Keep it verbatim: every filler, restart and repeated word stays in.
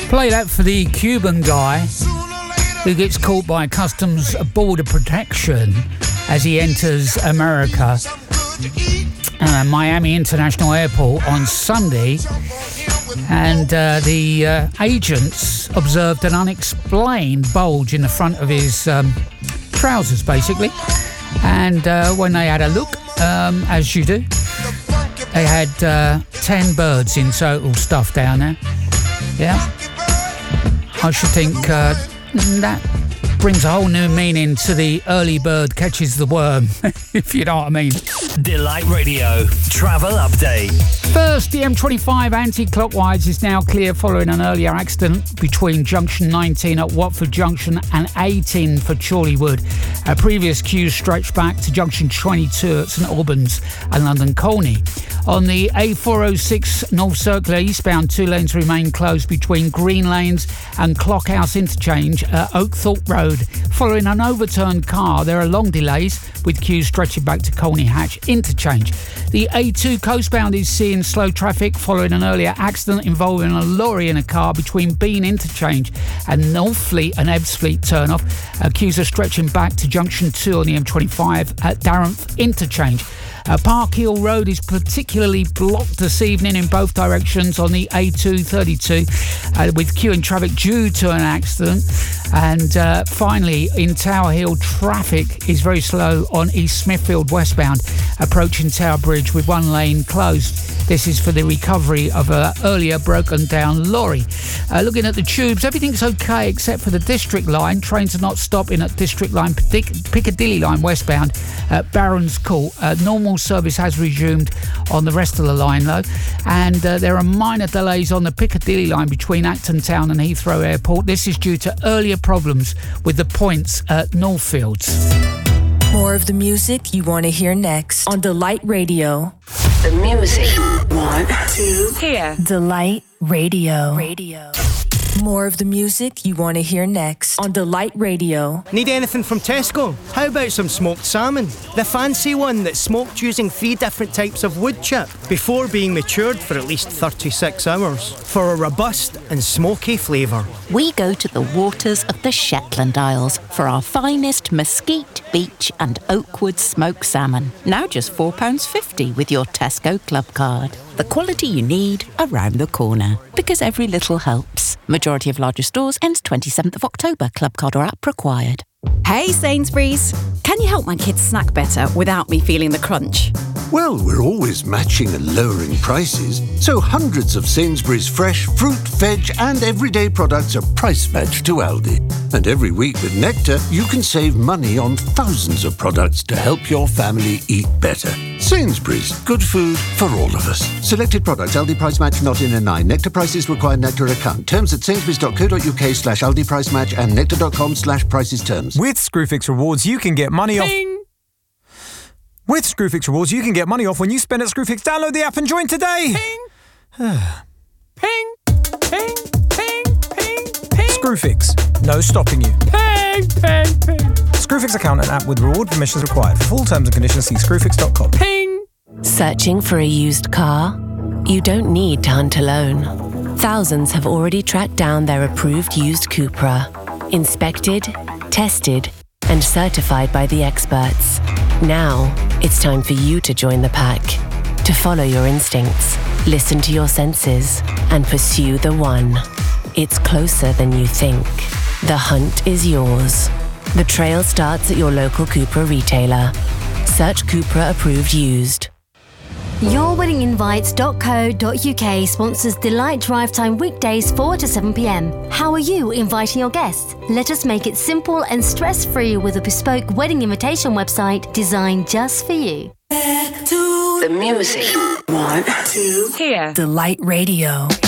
Play that for the Cuban guy who gets caught by Customs Border Protection as he enters America, uh, Miami International Airport on Sunday. And uh, the uh, agents observed an unexplained bulge in the front of his um, trousers, basically. And uh, when they had a look, um, as you do, they had uh, ten birds in total stuffed down there. Yeah. I should think uh, that brings a whole new meaning to the early bird catches the worm, if you know what I mean. Delight Radio Travel Update. First, the M twenty-five anti-clockwise is now clear following an earlier accident between junction nineteen at Watford Junction and eighteen for Chorleywood. A previous queues stretched back to junction twenty-two at St Albans and London Colney. On the A four oh six North Circular eastbound, two lanes remain closed between Green Lanes and Clockhouse Interchange at Oakthorpe Road. Following an overturned car, there are long delays with queues stretching back to Colney Hatch Interchange. The A two coastbound is seeing slow traffic following an earlier accident involving a lorry and a car between Bean Interchange and Northfleet and Ebbsfleet turnoff. Uh, queues are stretching back to junction two on the M twenty-five at Darenth Interchange. Uh, Park Hill Road is particularly blocked this evening in both directions on the A two thirty-two uh, with queuing traffic due to an accident. And uh, finally, in Tower Hill, traffic is very slow on East Smithfield westbound, approaching Tower Bridge with one lane closed. This is for the recovery of an earlier broken down lorry. Uh, looking at the tubes, everything's okay except for the District Line. Trains are not stopping at District Line, Piccadilly Line westbound at Barons Court. Uh, normal service has resumed on the rest of the line though, and uh, there are minor delays on the Piccadilly Line between Acton Town and Heathrow Airport. This is due to earlier problems with the points at Northfields. More of the music you want to hear next on Delight Radio. The music you want to hear. Delight Radio. Radio. More of the music you want to hear next on Delight Radio. Need anything from Tesco? How about some smoked salmon? The fancy one that's smoked using three different types of wood chip before being matured for at least thirty-six hours for a robust and smoky flavour. We go to the waters of the Shetland Isles for our finest mesquite, beach and oakwood smoked salmon. Now just four pounds fifty with your Tesco Club card. The quality you need around the corner. Because every little helps. Majority of larger stores ends twenty-seventh of October. Club card or app required. Hey Sainsbury's, can you help my kids snack better without me feeling the crunch? Well, we're always matching and lowering prices, so hundreds of Sainsbury's fresh fruit, veg and everyday products are price matched to Aldi. And every week with Nectar, you can save money on thousands of products to help your family eat better. Sainsbury's, good food for all of us. Selected products, Aldi price match not in a nine. Nectar prices require Nectar account. Terms at sainsbury's.co.uk slash Aldi price match and nectar.com slash prices terms. With Screwfix Rewards, you can get money off... Ping! With Screwfix Rewards, you can get money off when you spend at Screwfix. Download the app and join today. Ping! Ping! Ping! Ping! Ping! Ping! Screwfix. No stopping you. Ping! Ping! Ping! Screwfix account and app with reward permissions required. For full terms and conditions, see screwfix dot com. Ping! Searching for a used car? You don't need to hunt alone. Thousands have already tracked down their approved used Cupra. Inspected, tested, and certified by the experts. Now, it's time for you to join the pack. To follow your instincts, listen to your senses, and pursue the one. It's closer than you think. The hunt is yours. The trail starts at your local Cupra retailer. Search Cupra Approved Used. your wedding invites dot co dot uk sponsors Delight Drive Time weekdays four to seven p m. How are you inviting your guests? Let us make it simple and stress-free with a bespoke wedding invitation website designed just for you. The music you want to hear. Delight Radio.